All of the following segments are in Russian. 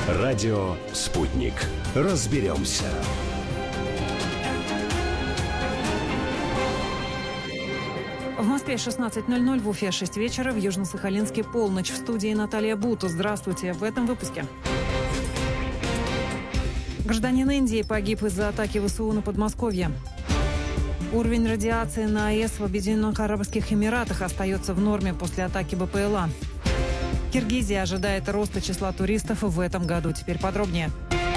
Радио «Спутник». Разберемся. В Москве 16:00, в Уфе 6 вечера, в Южно-Сахалинске полночь. В студии Наталья Буту. Здравствуйте. В этом выпуске. Гражданин Индии погиб из-за атаки ВСУ на Подмосковье. Уровень радиации на АЭС в Объединенных Арабских Эмиратах остается в норме после атаки БПЛА. Киргизия ожидает роста числа туристов в этом году. Теперь подробнее.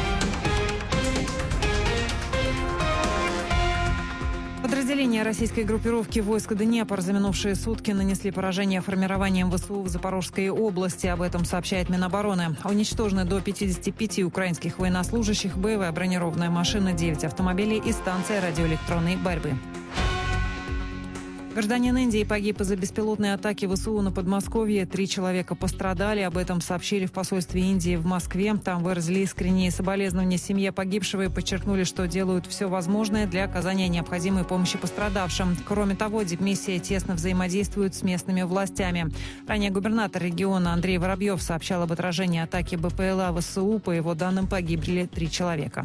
Подразделения российской группировки войск Днепр за минувшие сутки нанесли поражение формированием ВСУ в Запорожской области. Об этом сообщает Минобороны. Уничтожены до 55 украинских военнослужащих, боевая бронированная машина, 9 автомобилей и станция радиоэлектронной борьбы. Гражданин Индии погиб из-за беспилотной атаки ВСУ на Подмосковье. 3 человека пострадали. Об этом сообщили в посольстве Индии в Москве. Там выразили искренние соболезнования семье погибшего и подчеркнули, что делают все возможное для оказания необходимой помощи пострадавшим. Кроме того, дипмиссия тесно взаимодействует с местными властями. Ранее губернатор региона Андрей Воробьев сообщал об отражении атаки БПЛА ВСУ. По его данным, погибли 3 человека.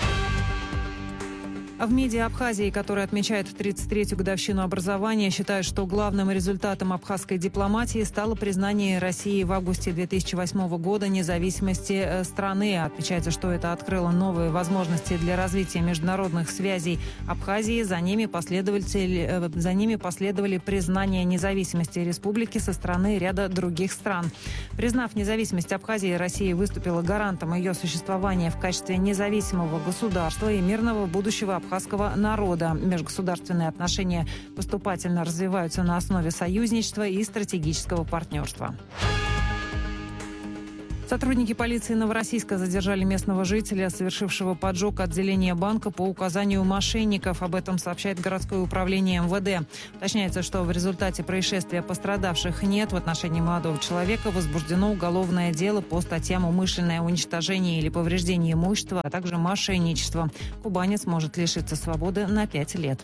В МИДе Абхазии, который отмечает 33-ю годовщину образования, считают, что главным результатом абхазской дипломатии стало признание России в августе 2008 года независимости страны. Отмечается, что это открыло новые возможности для развития международных связей Абхазии. За ними последовали признание независимости республики со стороны ряда других стран. Признав независимость Абхазии, Россия выступила гарантом ее существования в качестве независимого государства и мирного будущего абхазского народа. Межгосударственные отношения поступательно развиваются на основе союзничества и стратегического партнерства. Сотрудники полиции Новороссийска задержали местного жителя, совершившего поджог отделения банка по указанию мошенников. Об этом сообщает городское управление МВД. Уточняется, что в результате происшествия пострадавших нет. В отношении молодого человека возбуждено уголовное дело по статьям умышленное уничтожение или повреждение имущества, а также мошенничество. Кубанец может лишиться свободы на 5 лет.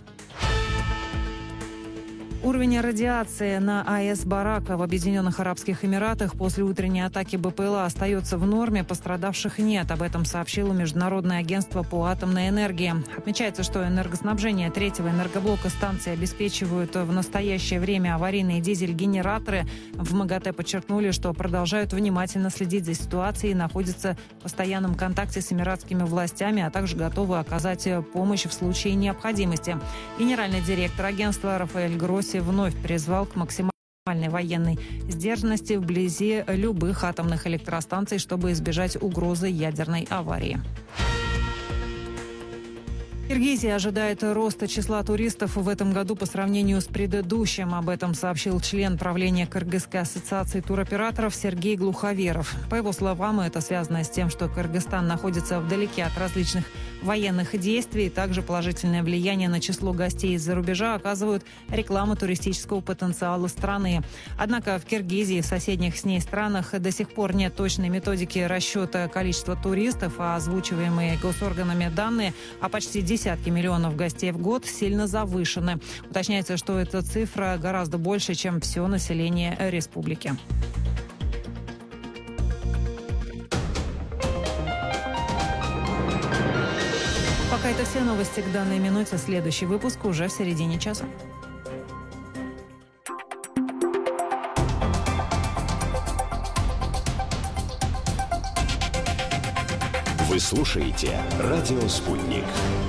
Уровень радиации на АЭС Барака в Объединенных Арабских Эмиратах после утренней атаки БПЛА остается в норме, пострадавших нет. Об этом сообщило Международное агентство по атомной энергии. Отмечается, что энергоснабжение 3-го энергоблока станции обеспечивают в настоящее время аварийные дизель-генераторы. В МАГАТЭ подчеркнули, что продолжают внимательно следить за ситуацией, находятся в постоянном контакте с эмиратскими властями, а также готовы оказать помощь в случае необходимости. Генеральный директор агентства Рафаэль Гросси вновь призвал к максимальной военной сдержанности вблизи любых атомных электростанций, чтобы избежать угрозы ядерной аварии. Киргизия ожидает роста числа туристов в этом году по сравнению с предыдущим. Об этом сообщил член правления Кыргызской ассоциации туроператоров Сергей Глуховеров. По его словам, это связано с тем, что Кыргызстан находится вдалеке от различных военных действий. Также положительное влияние на число гостей из-за рубежа оказывают реклама туристического потенциала страны. Однако в Киргизии и в соседних с ней странах до сих пор нет точной методики расчета количества туристов, а озвучиваемые госорганами данные о почти десятки миллионов гостей в год сильно завышены. Уточняется, что эта цифра гораздо больше, чем все население республики. Пока это все новости к данной минуте. Следующий выпуск уже в середине часа. Вы слушаете «Радио Спутник».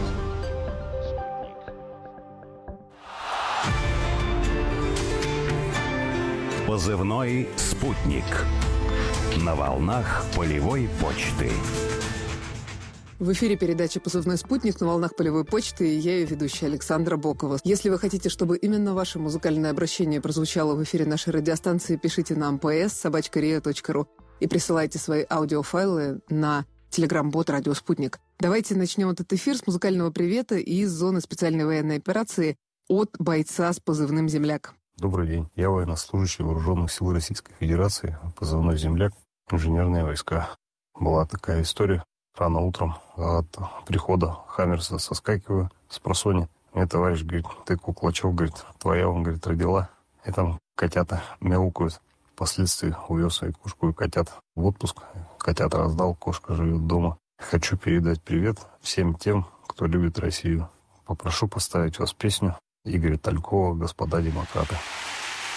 Позывной «Спутник». На волнах полевой почты. В эфире передача «Позывной спутник» на волнах полевой почты, и я ее ведущая Александра Бокова. Если вы хотите, чтобы именно ваше музыкальное обращение прозвучало в эфире нашей радиостанции, пишите нам ps@ria.ru и присылайте свои аудиофайлы на телеграм-бот «Радио Спутник». Давайте начнем этот эфир с музыкального привета из зоны специальной военной операции от бойца с позывным «Земляк». Добрый день. Я военнослужащий Вооруженных сил Российской Федерации, позывной «Земляк», инженерные войска. Была такая история. Рано утром от прихода Хаммерса соскакиваю с просони. Мне товарищ говорит: ты, кукла, чё, говорит, твоя, он, говорит, родила. И там котята мяукают. Впоследствии увез свою кошку и котят в отпуск. Котят раздал, кошка живет дома. Хочу передать привет всем тем, кто любит Россию. Попрошу поставить вас песню Игоря Талькова «Господа демократы».